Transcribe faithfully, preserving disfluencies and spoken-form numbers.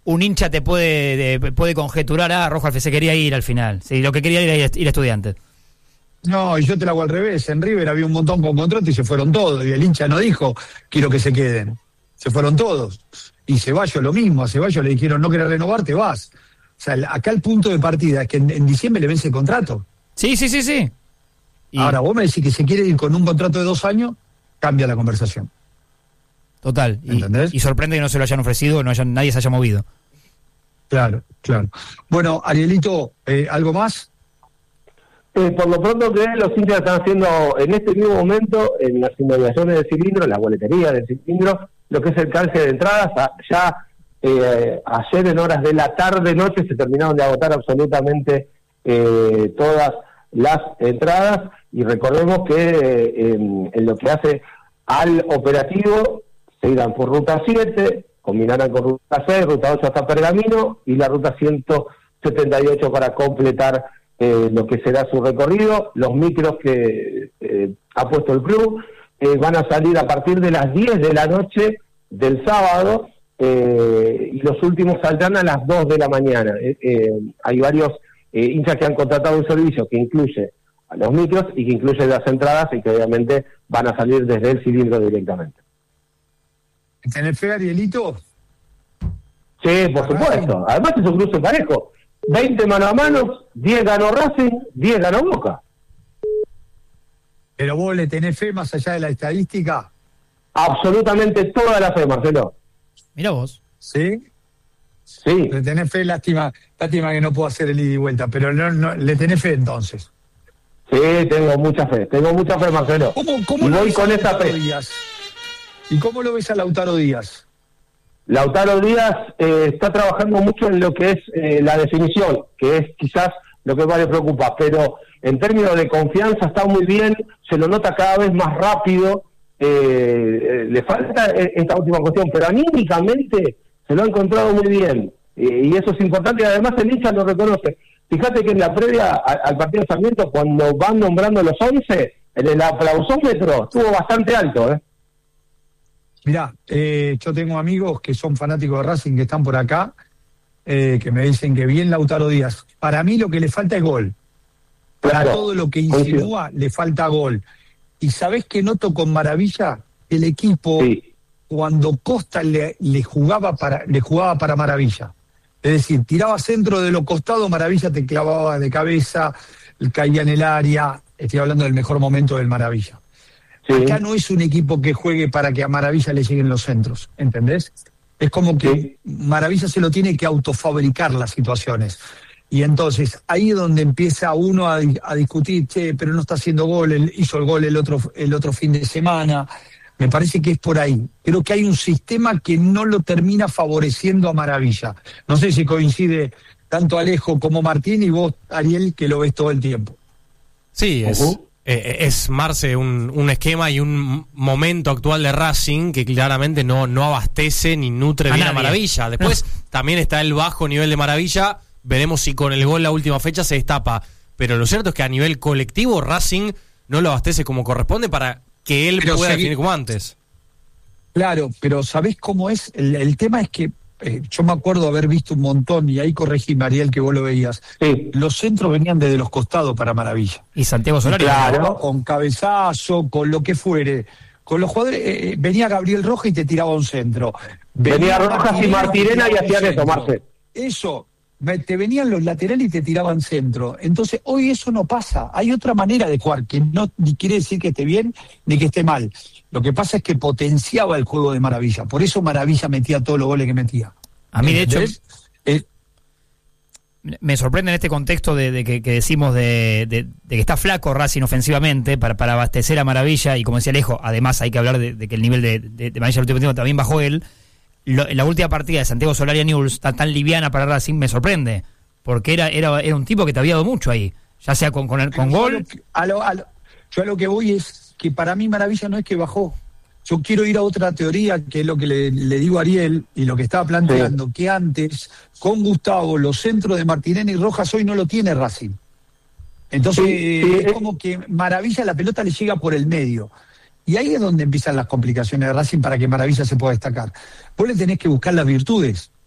un hincha te puede de, puede conjeturar, ah, Rojo F C quería ir al final. Sí, lo que quería era ir, ir a Estudiantes. No, y yo te lo hago al revés. En River había un montón con contrato y se fueron todos. Y el hincha no dijo, quiero que se queden. Se fueron todos. Y Ceballos lo mismo. A Ceballos le dijeron, no querés renovar, te vas. O sea, acá el punto de partida es que en, en diciembre le vence el contrato. Sí, sí, sí, sí. Y... Ahora, vos me decís que se quiere ir con un contrato de dos años, cambia la conversación. Total. Y, ¿entendés? Y sorprende que no se lo hayan ofrecido, no hayan, nadie se haya movido. Claro, claro. Bueno, Arielito, eh, ¿algo más? Eh, por lo pronto que los hinchas están haciendo en este mismo momento, en las inmediaciones del cilindro, en la boletería del cilindro, lo que es el canje de entradas. Ya eh, ayer en horas de la tarde, noche, se terminaron de agotar absolutamente eh, todas las entradas, y recordemos que eh, en, en lo que hace al operativo, se irán por ruta siete, combinarán con ruta seis, ruta ocho hasta Pergamino, y la ruta ciento setenta y ocho para completar Eh, lo que será su recorrido. Los micros que eh, ha puesto el club eh, van a salir a partir de las diez de la noche del sábado, eh, y los últimos saldrán a las dos de la mañana. Eh, eh, hay varios eh, hinchas que han contratado un servicio que incluye a los micros y que incluye las entradas, y que obviamente van a salir desde el cilindro directamente. ¿Tenés fe, Arielito? Sí, por supuesto. Además es un cruce parejo. veinte mano a mano, diez ganó Racing, diez ganó Boca. ¿Pero vos le tenés fe más allá de la estadística? Absolutamente toda la fe, Marcelo. Mira vos. ¿Sí? Sí. Le tenés fe, lástima, lástima que no puedo hacer el ida y vuelta, pero no, no, le tenés fe entonces. Sí, tengo mucha fe, tengo mucha fe, Marcelo. ¿Cómo, cómo y lo voy ves con a esa Lautaro fe. Díaz? ¿Y cómo lo ves a Lautaro Díaz? Lautaro Díaz eh, está trabajando mucho en lo que es eh, la definición, que es quizás lo que más le preocupa, pero en términos de confianza está muy bien, se lo nota cada vez más rápido, eh, eh, le falta esta última cuestión, pero anímicamente se lo ha encontrado muy bien, eh, y eso es importante, y además el hincha lo reconoce. Fíjate que en la previa al, al partido de Sarmiento, cuando van nombrando los once, en el aplausómetro estuvo bastante alto, ¿eh? Mirá, eh, yo tengo amigos que son fanáticos de Racing que están por acá, eh, que me dicen que bien Lautaro Díaz. Para mí lo que le falta es gol. Para Claro, todo lo que insinúa le falta gol. Y ¿sabés qué noto con maravilla? El equipo, sí. cuando Costa le, le jugaba para le jugaba para Maravilla. Es decir, tiraba centro de los costados, Maravilla te clavaba de cabeza, caía en el área. Estoy hablando del mejor momento del Maravilla. Sí. Acá no es un equipo que juegue para que a Maravilla le lleguen los centros, ¿entendés? Es como que sí. Maravilla se lo tiene que autofabricar las situaciones. Y entonces, ahí es donde empieza uno a, a discutir, che, pero no está haciendo gol, él hizo el gol el otro, el otro fin de semana. Me parece que es por ahí. Creo que hay un sistema que no lo termina favoreciendo a Maravilla. No sé si coincide tanto Alejo como Martín y vos, Ariel, que lo ves todo el tiempo. Sí, es... Uh-huh. Eh, es, Marce, un, un esquema y un momento actual de Racing que claramente no, no abastece ni nutre a bien nadie. A Maravilla. Después no. También está el bajo nivel de Maravilla. Veremos si con el gol la última fecha se destapa. Pero lo cierto es que a nivel colectivo Racing no lo abastece como corresponde para que él pero pueda segui- definir como antes. Claro, pero ¿sabés cómo es? El, el tema es que eh, yo me acuerdo haber visto un montón, y ahí corregí, Mariel, que vos lo veías. Sí. Los centros venían desde los costados para Maravilla. Y Santiago Solari. Claro, ¿no? Con cabezazo, con lo que fuere. Con los jugadores, eh, venía Gabriel Rojas y te tiraba un centro. Venía, venía Rojas y Martirena y hacían eso, Marce. Eso, te venían los laterales y te tiraban centro. Entonces, hoy eso no pasa. Hay otra manera de jugar, que no ni quiere decir que esté bien ni que esté mal. Lo que pasa es que potenciaba el juego de Maravilla. Por eso Maravilla metía todos los goles que metía. A mí, de hecho, eh, me sorprende en este contexto de, de que, que decimos de, de, de que está flaco Racing ofensivamente para, para abastecer a Maravilla, y como decía Alejo, además hay que hablar de, de que el nivel de, de, de Maravilla el último tiempo también bajó él. Lo, la última partida de Santiago Solari a Newell's está tan liviana para Racing, me sorprende, porque era era era un tipo que te había dado mucho ahí, ya sea con con, el, con gol. A lo, a lo, yo a lo que voy es que para mí Maravilla no es que bajó. Yo quiero ir a otra teoría, que es lo que le, le digo a Ariel, y lo que estaba planteando, sí. Que antes, con Gustavo, los centros de Martirena y Rojas hoy no lo tiene Racing. Entonces, sí, sí. Es como que Maravilla, la pelota le llega por el medio. Y ahí es donde empiezan las complicaciones de Racing para que Maravilla se pueda destacar. Vos le tenés que buscar las virtudes.